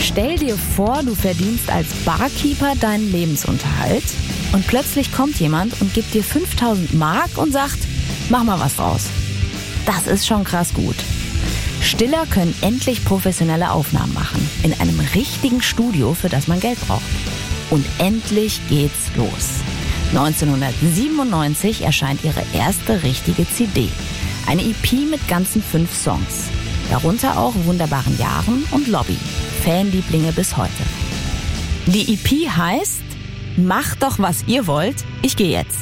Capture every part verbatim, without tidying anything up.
Stell dir vor, du verdienst als Barkeeper deinen Lebensunterhalt und plötzlich kommt jemand und gibt dir fünftausend Mark und sagt, mach mal was draus. Das ist schon krass gut. Stiller können endlich professionelle Aufnahmen machen, in einem richtigen Studio, für das man Geld braucht. Und endlich geht's los. neunzehnhundertsiebenundneunzig erscheint ihre erste richtige C D. Eine E P mit ganzen fünf Songs. Darunter auch Wunderbaren Jahren und Lobby. Fanlieblinge bis heute. Die E P heißt Macht doch, was ihr wollt, ich gehe jetzt.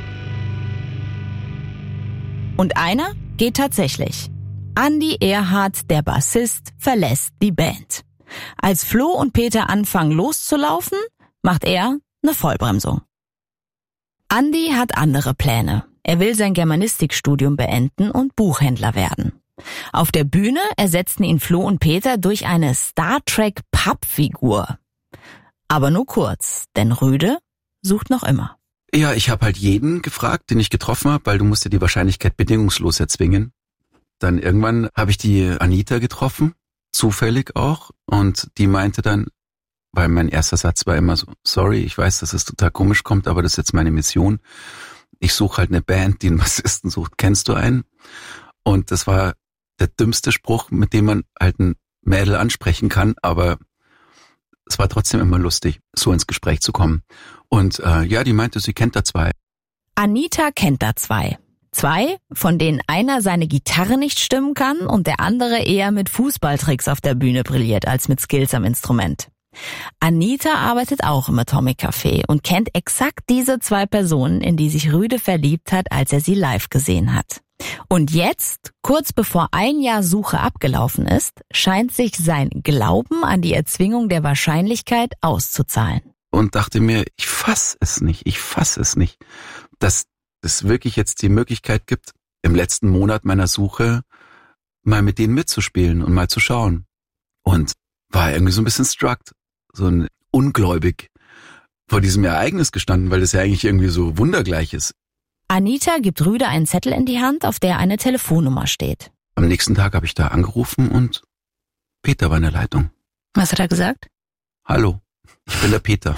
Und einer geht tatsächlich. Andi Erhardt, der Bassist, verlässt die Band. Als Flo und Peter anfangen loszulaufen, macht er eine Vollbremsung. Andi hat andere Pläne. Er will sein Germanistikstudium beenden und Buchhändler werden. Auf der Bühne ersetzten ihn Flo und Peter durch eine Star Trek Pappfigur. Aber nur kurz, denn Rüde sucht noch immer. Ja, ich habe halt jeden gefragt, den ich getroffen habe, weil du musst dir die Wahrscheinlichkeit bedingungslos erzwingen. Dann irgendwann habe ich die Anita getroffen, zufällig auch, und die meinte dann, weil mein erster Satz war immer so, sorry, ich weiß, dass es total komisch kommt, aber das ist jetzt meine Mission. Ich suche halt eine Band, die einen Bassisten sucht. Kennst du einen? Und das war der dümmste Spruch, mit dem man halt ein Mädel ansprechen kann, aber es war trotzdem immer lustig, so ins Gespräch zu kommen. Und äh, ja, die meinte, sie kennt da zwei. Anita kennt da zwei. Zwei, von denen einer seine Gitarre nicht stimmen kann und der andere eher mit Fußballtricks auf der Bühne brilliert als mit Skills am Instrument. Anita arbeitet auch im Atomic Café und kennt exakt diese zwei Personen, in die sich Rüde verliebt hat, als er sie live gesehen hat. Und jetzt, kurz bevor ein Jahr Suche abgelaufen ist, scheint sich sein Glauben an die Erzwingung der Wahrscheinlichkeit auszuzahlen. Und dachte mir, ich fass es nicht, ich fass es nicht, dass es wirklich jetzt die Möglichkeit gibt, im letzten Monat meiner Suche mal mit denen mitzuspielen und mal zu schauen. Und war irgendwie so ein bisschen struck, so ein ungläubig vor diesem Ereignis gestanden, weil das ja eigentlich irgendwie so wundergleich ist. Anita gibt Rüde einen Zettel in die Hand, auf der eine Telefonnummer steht. Am nächsten Tag habe ich da angerufen und Peter war in der Leitung. Was hat er gesagt? Hallo, ich bin der Peter.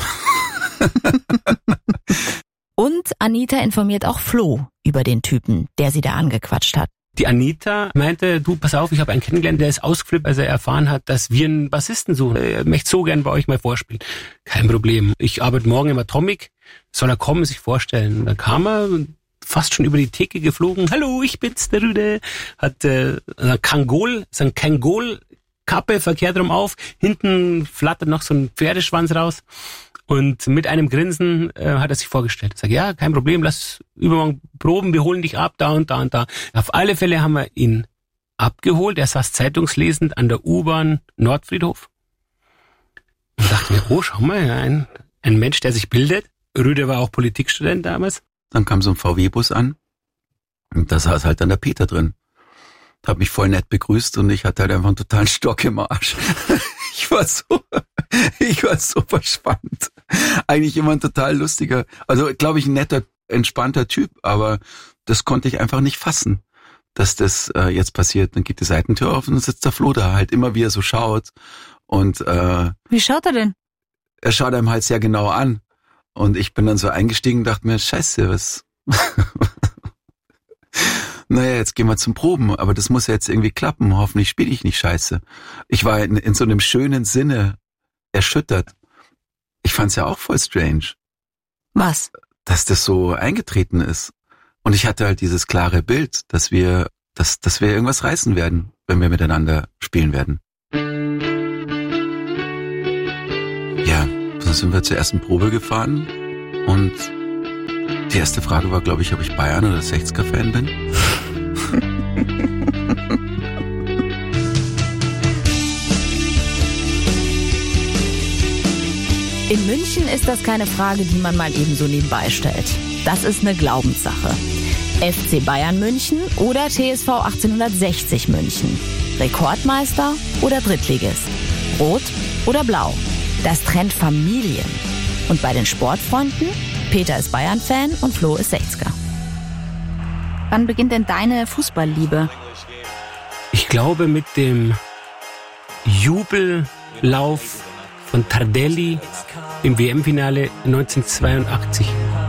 Und Anita informiert auch Flo über den Typen, der sie da angequatscht hat. Die Anita meinte, du, pass auf, ich habe einen kennengelernt, der ist ausgeflippt, als er erfahren hat, dass wir einen Bassisten suchen. Er möchte so gern bei euch mal vorspielen. Kein Problem. Ich arbeite morgen im Atomic. Soll er kommen, sich vorstellen. Und dann kam er fast schon über die Theke geflogen. Hallo, ich bin's, der Rüde. Hat äh, eine Kangol, so ein Kangol-Kappe verkehrt rum auf. Hinten flattert noch so ein Pferdeschwanz raus. Und mit einem Grinsen äh, hat er sich vorgestellt. Ich sage, ja, kein Problem, lass übermorgen proben, wir holen dich ab, da und da und da. Auf alle Fälle haben wir ihn abgeholt. Er saß zeitungslesend an der U-Bahn Nordfriedhof. Und dachte mir, oh, schau mal, ein, ein Mensch, der sich bildet. Rüde war auch Politikstudent damals. Dann kam so ein V W-Bus an und da saß halt dann der Peter drin. Hat mich voll nett begrüßt und ich hatte halt einfach einen totalen Stock im Arsch. Ich war so, ich war so verspannt. Eigentlich immer ein total lustiger, also glaube ich ein netter, entspannter Typ, aber das konnte ich einfach nicht fassen, dass das äh, jetzt passiert. Dann geht die Seitentür auf und dann sitzt der Flo da halt immer, wie er so schaut. Und äh, wie schaut er denn? Er schaut einem halt sehr genau an. Und ich bin dann so eingestiegen und dachte mir, scheiße, was... Naja, jetzt gehen wir zum Proben, aber das muss ja jetzt irgendwie klappen. Hoffentlich spiele ich nicht scheiße. Ich war in, in so einem schönen Sinne erschüttert. Ich fand's ja auch voll strange. Was? Dass das so eingetreten ist. Und ich hatte halt dieses klare Bild, dass wir, dass, dass wir irgendwas reißen werden, wenn wir miteinander spielen werden. Ja, dann sind wir zur ersten Probe gefahren und die erste Frage war, glaube ich, ob ich Bayern- oder sechziger-Fan bin. In München ist das keine Frage, die man mal eben so nebenbei stellt. Das ist eine Glaubenssache. F C Bayern München oder T S V achtzehnhundertsechzig München. Rekordmeister oder Drittligist. Rot oder blau. Das trennt Familien. Und bei den Sportfreunden? Peter ist Bayern-Fan und Flo ist sechziger. Wann beginnt denn deine Fußballliebe? Ich glaube mit dem Jubel Lauf von Tardelli im W M-Finale neunzehnhundertzweiundachtzig,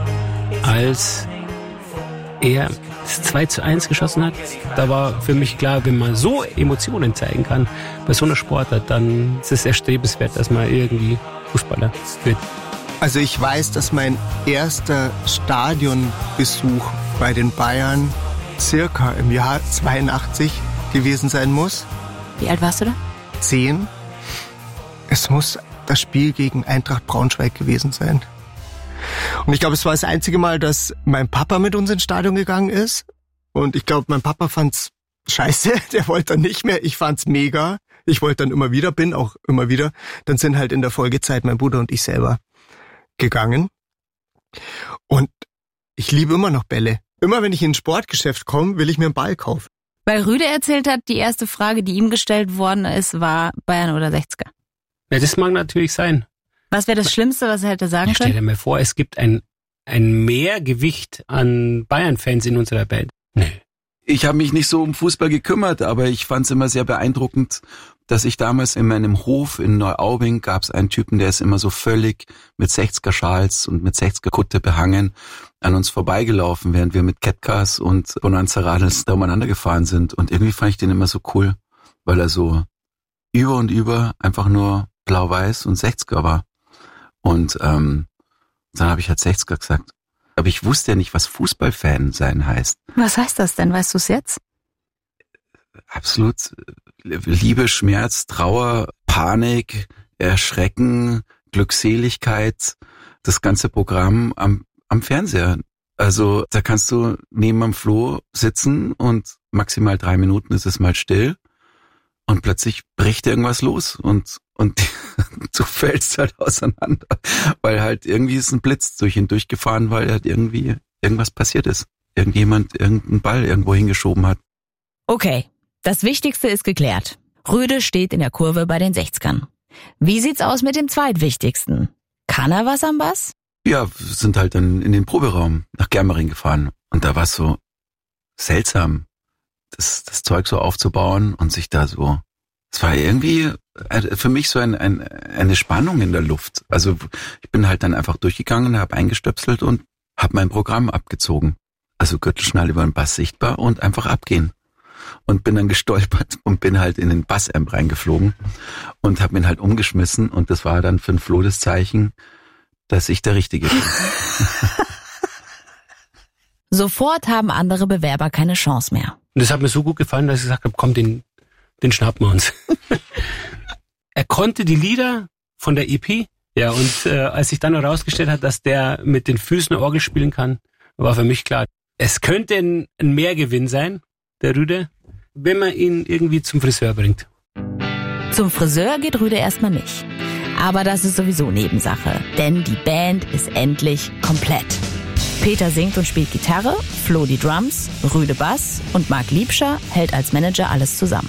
als er das zwei zu eins geschossen hat. Da war für mich klar, wenn man so Emotionen zeigen kann bei so einer Sportart, dann ist es erstrebenswert, dass man irgendwie Fußballer wird. Also ich weiß, dass mein erster Stadionbesuch bei den Bayern circa im Jahr zweiundachtzig gewesen sein muss. Wie alt warst du da? Zehn. Es muss das Spiel gegen Eintracht Braunschweig gewesen sein. Und ich glaube, es war das einzige Mal, dass mein Papa mit uns ins Stadion gegangen ist. Und ich glaube, mein Papa fand's scheiße. Der wollte dann nicht mehr. Ich fand's mega. Ich wollte dann immer wieder, bin auch immer wieder. Dann sind halt in der Folgezeit mein Bruder und ich selber gegangen. Und ich liebe immer noch Bälle. Immer wenn ich in ein Sportgeschäft komme, will ich mir einen Ball kaufen. Weil Rüde erzählt hat, die erste Frage, die ihm gestellt worden ist, war Bayern oder sechziger. Ja, das mag natürlich sein. Was wäre das Schlimmste, was er hätte sagen ja, können? Stell dir mal vor, es gibt ein, ein Mehrgewicht an Bayern-Fans in unserer Band. Nee. Ich habe mich nicht so um Fußball gekümmert, aber ich fand es immer sehr beeindruckend, dass ich damals in meinem Hof in Neuaubing gab es einen Typen, der ist immer so völlig mit sechziger-Schals und mit sechziger-Kutte behangen an uns vorbeigelaufen, während wir mit Catcars und Bonanza Radels da umeinander gefahren sind. Und irgendwie fand ich den immer so cool, weil er so über und über einfach nur blau-weiß und sechziger war. Und ähm, dann habe ich halt sechziger gesagt. Aber ich wusste ja nicht, was Fußballfan sein heißt. Was heißt das denn? Weißt du es jetzt? Absolut Liebe, Schmerz, Trauer, Panik, Erschrecken, Glückseligkeit, das ganze Programm am, am Fernseher. Also da kannst du neben am Floh sitzen und maximal drei Minuten ist es mal still und plötzlich bricht irgendwas los und und du fällst halt auseinander, weil halt irgendwie ist ein Blitz durch ihn durchgefahren, weil halt irgendwie irgendwas passiert ist. Irgendjemand irgendeinen Ball irgendwo hingeschoben hat. Okay, das Wichtigste ist geklärt. Rüde steht in der Kurve bei den sechzigern. Wie sieht's aus mit dem Zweitwichtigsten? Kann er was am Bass? Ja, wir sind halt dann in den Proberaum nach Germering gefahren und da war es so seltsam, das, das Zeug so aufzubauen und sich da so, es war irgendwie für mich so ein, ein, eine Spannung in der Luft. Also ich bin halt dann einfach durchgegangen, habe eingestöpselt und habe mein Programm abgezogen. Also Gürtelschnall über den Bass sichtbar und einfach abgehen. Und bin dann gestolpert und bin halt in den Bassamp reingeflogen und habe ihn halt umgeschmissen und das war dann für den Flo das Zeichen, dass ich der Richtige bin. Sofort haben andere Bewerber keine Chance mehr. Und das hat mir so gut gefallen, dass ich gesagt habe, komm, den, den schnappen wir uns. Er konnte die Lieder von der E P, ja, und äh, als sich dann noch rausgestellt hat, dass der mit den Füßen Orgel spielen kann, war für mich klar, es könnte ein, ein Mehrgewinn sein, der Rüde, wenn man ihn irgendwie zum Friseur bringt. Zum Friseur geht Rüde erstmal nicht. Aber das ist sowieso Nebensache, denn die Band ist endlich komplett. Peter singt und spielt Gitarre, Flo die Drums, Rüde Bass und Marc Liebscher hält als Manager alles zusammen.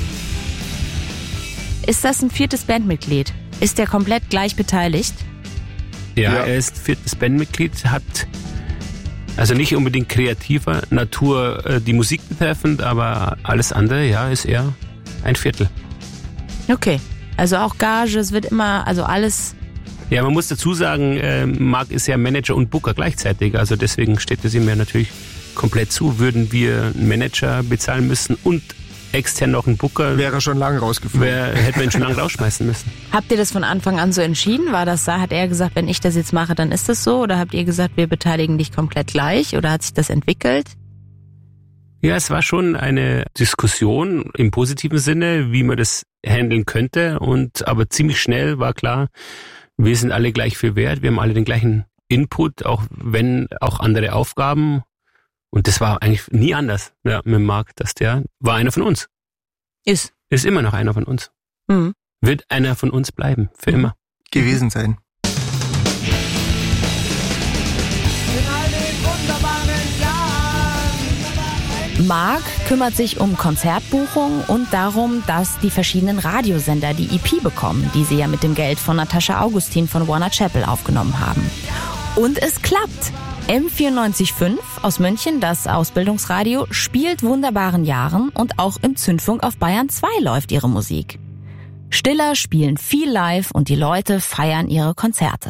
Ist das ein viertes Bandmitglied? Ist der komplett gleich beteiligt? Ja, Ja. er ist viertes Bandmitglied, hat also nicht unbedingt kreativer Natur äh, die Musik betreffend, aber alles andere, ja, ist er ein Viertel. Okay, also auch Gage, es wird immer, also alles... Ja, man muss dazu sagen, äh, Marc ist ja Manager und Booker gleichzeitig, also deswegen steht es ihm ja natürlich komplett zu. Würden wir einen Manager bezahlen müssen und extern noch einen Booker, Wäre schon lange rausgeflogen. wär, hätten wir ihn schon lange rausschmeißen müssen. Habt ihr das von Anfang an so entschieden? War das da? Hat er gesagt, wenn ich das jetzt mache, dann ist das so? Oder habt ihr gesagt, wir beteiligen dich komplett gleich? Oder hat sich das entwickelt? Ja, es war schon eine Diskussion im positiven Sinne, wie man das handeln könnte. Und aber ziemlich schnell war klar, wir sind alle gleich viel wert. Wir haben alle den gleichen Input, auch wenn auch andere Aufgaben. Und das war eigentlich nie anders, ja, mit Marc, dass der war einer von uns. Ist. Ist immer noch einer von uns. Mhm. Wird einer von uns bleiben, für immer. gewesen sein. Marc kümmert sich um Konzertbuchungen und darum, dass die verschiedenen Radiosender die E P bekommen, die sie ja mit dem Geld von Natascha Augustin von Warner Chappell aufgenommen haben. Und es klappt. M vierundneunzig Komma fünf aus München, das Ausbildungsradio, spielt Wunderbaren Jahren und auch im Zündfunk auf Bayern zwei läuft ihre Musik. Stiller spielen viel live und die Leute feiern ihre Konzerte.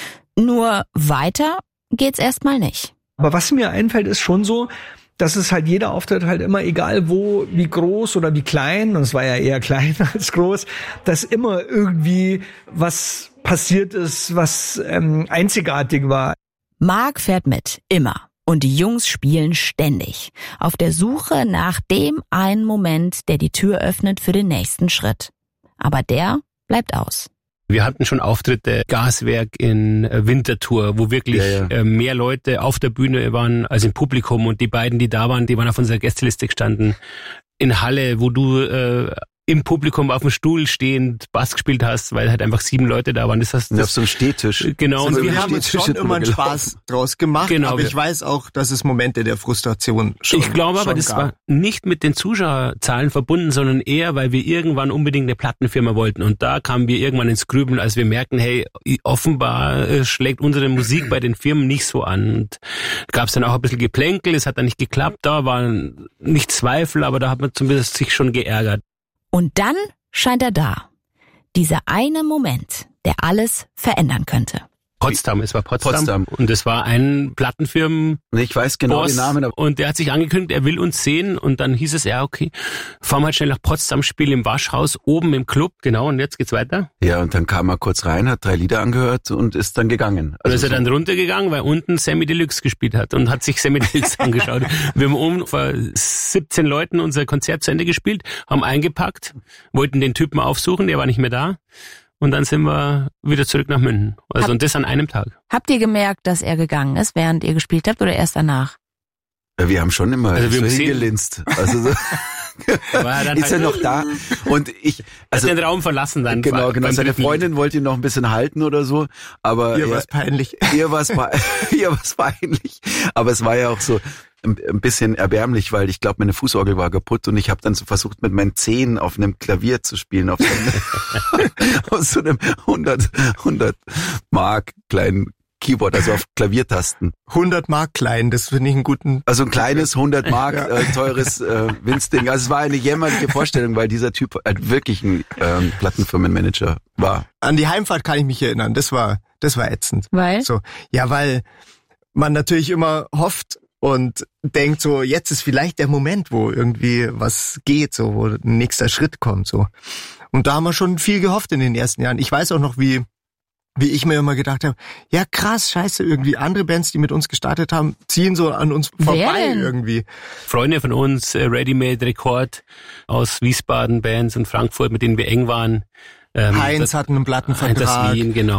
Nur weiter geht's erstmal nicht. Aber was mir einfällt, ist schon so, dass es halt jeder Auftritt halt immer, egal wo, wie groß oder wie klein, und es war ja eher klein als groß, dass immer irgendwie was passiert ist, was ähm, einzigartig war. Marc fährt mit, immer. Und die Jungs spielen ständig. Auf der Suche nach dem einen Moment, der die Tür öffnet für den nächsten Schritt. Aber der bleibt aus. Wir hatten schon Auftritte, Gaswerk in Winterthur, wo wirklich ja, ja. mehr Leute auf der Bühne waren als im Publikum. Und die beiden, die da waren, die waren auf unserer Gästeliste gestanden. In Halle, wo du äh, im Publikum auf dem Stuhl stehend Bass gespielt hast, weil halt einfach sieben Leute da waren. Das heißt, das auf so einem Stehtisch. Genau. Also und wir wir haben uns schon immer einen Spaß draus gemacht, genau. aber ich weiß auch, dass es Momente der Frustration schon Ich glaube aber, schon das gab. war nicht mit den Zuschauerzahlen verbunden, sondern eher, weil wir irgendwann unbedingt eine Plattenfirma wollten. Und da kamen wir irgendwann ins Grübeln, als wir merkten, hey, offenbar äh, schlägt unsere Musik bei den Firmen nicht so an. Und gab es dann auch ein bisschen Geplänkel, es hat dann nicht geklappt, da waren nicht Zweifel, aber da hat man zumindest sich schon geärgert. Und dann scheint er da. Dieser eine Moment, der alles verändern könnte. Potsdam, es war Potsdam. Potsdam. Und es war ein Plattenfirmen. Ich weiß genau Boss, den Namen. Aber und der hat sich angekündigt, er will uns sehen. Und dann hieß es, ja okay, fahren wir halt schnell nach Potsdam, spielen im Waschhaus, oben im Club. Genau, und jetzt geht's weiter. Ja, und dann kam er kurz rein, hat drei Lieder angehört und ist dann gegangen. Also und ist er so dann runtergegangen, weil unten Sammy Deluxe gespielt hat und hat sich Sammy Deluxe angeschaut. Wir haben oben vor siebzehn Leuten unser Konzert zu Ende gespielt, haben eingepackt, wollten den Typen aufsuchen, der war nicht mehr da. Und dann sind wir wieder zurück nach München. Also Hab, und das an einem Tag. Habt ihr gemerkt, dass er gegangen ist, während ihr gespielt habt, oder erst danach? Wir haben schon immer also wir so haben hingelinst. Also so war er dann ist halt er noch da? Und ich, also hat den Raum verlassen dann. Genau, genau. Seine Freundin wollte ihn noch ein bisschen halten oder so, aber ihr war's peinlich. Ihr war's, ihr war's peinlich. Aber es war ja auch so ein bisschen erbärmlich, weil ich glaube, meine Fußorgel war kaputt und ich habe dann so versucht, mit meinen Zehen auf einem Klavier zu spielen, auf so einem, auf so einem hundert Mark kleinen Keyboard, also auf Klaviertasten. hundert Mark klein, das finde ich einen guten... Also ein kleines hundert Mark ja. äh, teures äh, Winzding. Also es war eine jämmerliche Vorstellung, weil dieser Typ halt wirklich ein ähm, Plattenfirmenmanager war. An die Heimfahrt kann ich mich erinnern, das war das war ätzend. Weil? So, ja, weil man natürlich immer hofft und denkt so, jetzt ist vielleicht der Moment, wo irgendwie was geht, so, wo ein nächster Schritt kommt, so. Und da haben wir schon viel gehofft in den ersten Jahren. Ich weiß auch noch, wie wie ich mir immer gedacht habe, ja krass, scheiße, irgendwie andere Bands, die mit uns gestartet haben, ziehen so an uns vorbei irgendwie. Freunde von uns, Ready Made Record aus Wiesbaden, Bands und Frankfurt, mit denen wir eng waren. Ähm, Heinz das, hatten einen Plattenvertrag. Heinz Wien, genau.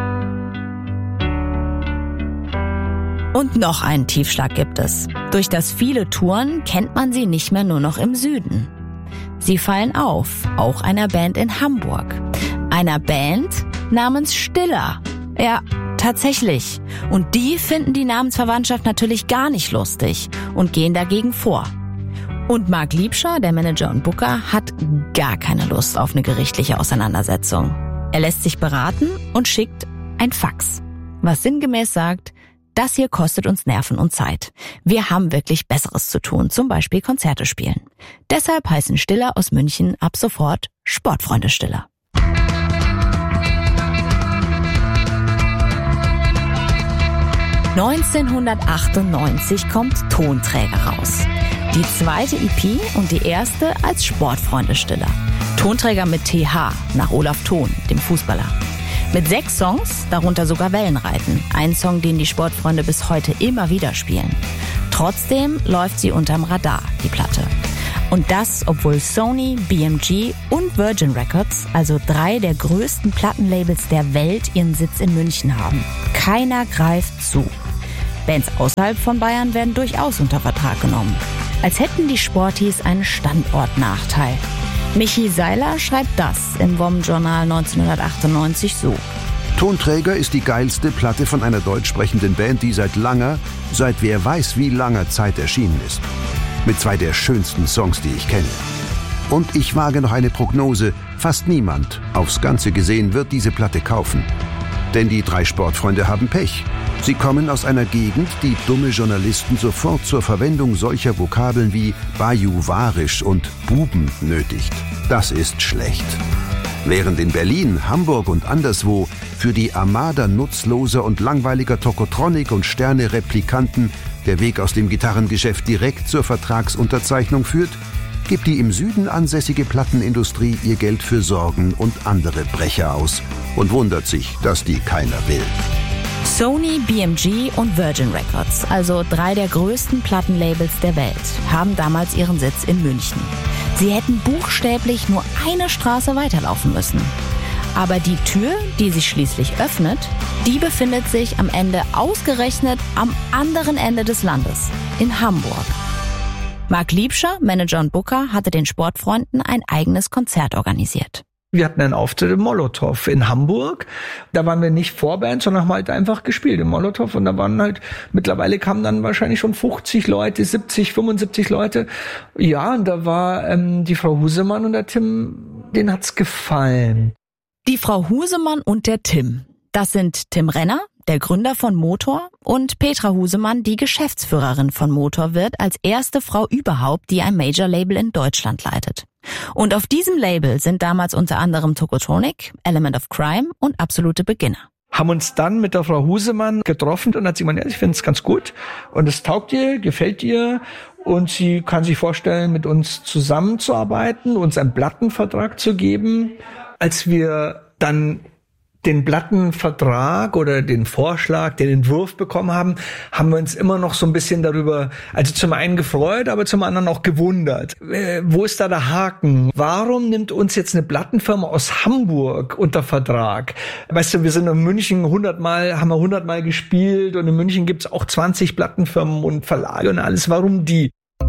Und noch einen Tiefschlag gibt es. Durch das viele Touren kennt man sie nicht mehr nur noch im Süden. Sie fallen auf, auch einer Band in Hamburg. Einer Band namens Stiller. Ja, tatsächlich. Und die finden die Namensverwandtschaft natürlich gar nicht lustig und gehen dagegen vor. Und Marc Liebscher, der Manager und Booker, hat gar keine Lust auf eine gerichtliche Auseinandersetzung. Er lässt sich beraten und schickt ein Fax, was sinngemäß sagt, das hier kostet uns Nerven und Zeit. Wir haben wirklich Besseres zu tun, zum Beispiel Konzerte spielen. Deshalb heißen Stiller aus München ab sofort Sportfreunde Stiller. neunzehnhundertachtundneunzig kommt Tonträger raus. Die zweite E P und die erste als Sportfreunde Stiller. Tonträger mit T H, nach Olaf Thon, dem Fußballer. Mit sechs Songs, darunter sogar Wellenreiten. Ein Song, den die Sportfreunde bis heute immer wieder spielen. Trotzdem läuft sie unterm Radar, die Platte. Und das, obwohl Sony, B M G und Virgin Records, also drei der größten Plattenlabels der Welt, ihren Sitz in München haben. Keiner greift zu. Bands außerhalb von Bayern werden durchaus unter Vertrag genommen. Als hätten die Sporties einen Standortnachteil. Michi Seiler schreibt das im W O M-Journal neunzehnhundertachtundneunzig so. Tonträger ist die geilste Platte von einer deutsch sprechenden Band, die seit langer, seit wer weiß wie langer Zeit erschienen ist. Mit zwei der schönsten Songs, die ich kenne. Und ich wage noch eine Prognose, fast niemand, aufs Ganze gesehen, wird diese Platte kaufen. Denn die drei Sportfreunde haben Pech. Sie kommen aus einer Gegend, die dumme Journalisten sofort zur Verwendung solcher Vokabeln wie bajuwarisch und Buben nötigt. Das ist schlecht. Während in Berlin, Hamburg und anderswo für die Armada nutzloser und langweiliger Tokotronic- und Sterne-Replikanten der Weg aus dem Gitarrengeschäft direkt zur Vertragsunterzeichnung führt, gibt die im Süden ansässige Plattenindustrie ihr Geld für Sorgen und andere Brecher aus und wundert sich, dass die keiner will. Sony, B M G und Virgin Records, also drei der größten Plattenlabels der Welt, haben damals ihren Sitz in München. Sie hätten buchstäblich nur eine Straße weiterlaufen müssen. Aber die Tür, die sich schließlich öffnet, die befindet sich am Ende ausgerechnet am anderen Ende des Landes, in Hamburg. Marc Liebscher, Manager und Booker, hatte den Sportfreunden ein eigenes Konzert organisiert. Wir hatten einen Auftritt im Molotow in Hamburg. Da waren wir nicht Vorband, sondern haben halt einfach gespielt im Molotow. Und da waren halt, mittlerweile kamen dann wahrscheinlich schon fünfzig Leute, siebzig, fünfundsiebzig Leute. Ja, und da war ähm, die Frau Husemann und der Tim, denen hat's gefallen. Die Frau Husemann und der Tim. Das sind Tim Renner, der Gründer von Motor, und Petra Husemann, die Geschäftsführerin von Motor wird, als erste Frau überhaupt, die ein Major-Label in Deutschland leitet. Und auf diesem Label sind damals unter anderem Tokotronic, Element of Crime und Absolute Beginner. Haben uns dann mit der Frau Husemann getroffen und hat sie gemeint, ja, ich finde es ganz gut und es taugt ihr, gefällt ihr und sie kann sich vorstellen, mit uns zusammenzuarbeiten, uns einen Plattenvertrag zu geben. Als wir dann den Plattenvertrag oder den Vorschlag, den Entwurf bekommen haben, haben wir uns immer noch so ein bisschen darüber, also zum einen gefreut, aber zum anderen auch gewundert. Äh, wo ist da der Haken? Warum nimmt uns jetzt eine Plattenfirma aus Hamburg unter Vertrag? Weißt du, wir sind in München hundertmal, haben wir hundertmal gespielt und in München gibt's auch zwanzig Plattenfirmen und Verlage und alles. Warum die?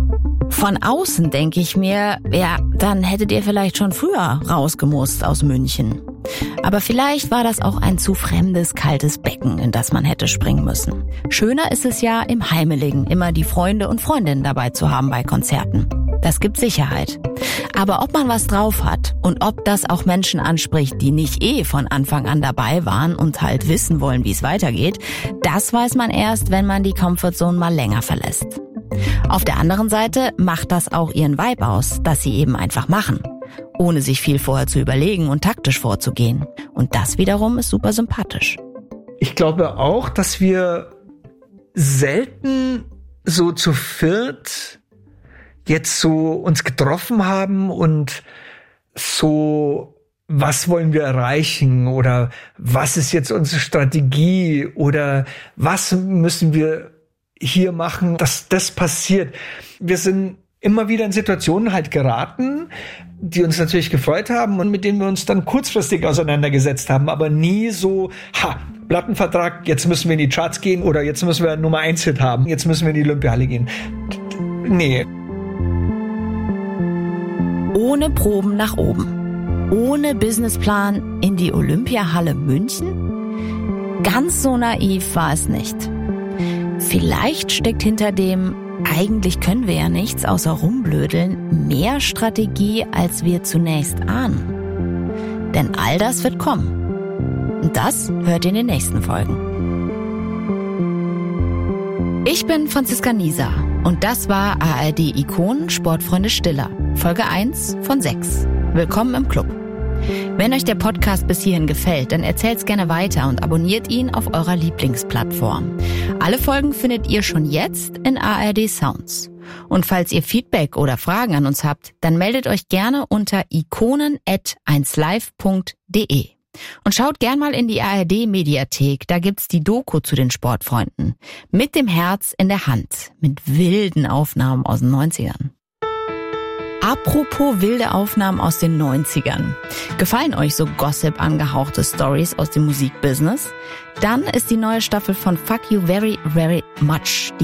Von außen denke ich mir, ja, dann hättet ihr vielleicht schon früher rausgemusst aus München. Aber vielleicht war das auch ein zu fremdes, kaltes Becken, in das man hätte springen müssen. Schöner ist es ja, im Heimeligen immer die Freunde und Freundinnen dabei zu haben bei Konzerten. Das gibt Sicherheit. Aber ob man was drauf hat und ob das auch Menschen anspricht, die nicht eh von Anfang an dabei waren und halt wissen wollen, wie es weitergeht, das weiß man erst, wenn man die Comfortzone mal länger verlässt. Auf der anderen Seite macht das auch ihren Vibe aus, dass sie eben einfach machen, ohne sich viel vorher zu überlegen und taktisch vorzugehen. Und das wiederum ist super sympathisch. Ich glaube auch, dass wir selten so zu viert jetzt so uns getroffen haben und so, was wollen wir erreichen oder was ist jetzt unsere Strategie oder was müssen wir hier machen, dass das passiert. Wir sind immer wieder in Situationen halt geraten, die uns natürlich gefreut haben und mit denen wir uns dann kurzfristig auseinandergesetzt haben, aber nie so, ha, Plattenvertrag, jetzt müssen wir in die Charts gehen oder jetzt müssen wir einen Nummer eins Hit haben, jetzt müssen wir in die Olympiahalle gehen. Nee. Ohne Proben nach oben. Ohne Businessplan in die Olympiahalle München? Ganz so naiv war es nicht. Vielleicht steckt hinter dem, eigentlich können wir ja nichts außer rumblödeln, mehr Strategie, als wir zunächst ahnen. Denn all das wird kommen. Und das hört ihr in den nächsten Folgen. Ich bin Franziska Nieser und das war A R D-Ikonen Sportfreunde Stiller, Folge eins von sechs. Willkommen im Club. Wenn euch der Podcast bis hierhin gefällt, dann erzählt's gerne weiter und abonniert ihn auf eurer Lieblingsplattform. Alle Folgen findet ihr schon jetzt in A R D Sounds. Und falls ihr Feedback oder Fragen an uns habt, dann meldet euch gerne unter ikonen at eins live punkt de. Und schaut gern mal in die A R D-Mediathek, da gibt's die Doku zu den Sportfreunden. Mit dem Herz in der Hand, mit wilden Aufnahmen aus den neunzigern. Apropos wilde Aufnahmen aus den neunzigern. Gefallen euch so Gossip angehauchte Stories aus dem Musikbusiness? Dann ist die neue Staffel von Fuck You Very, Very Much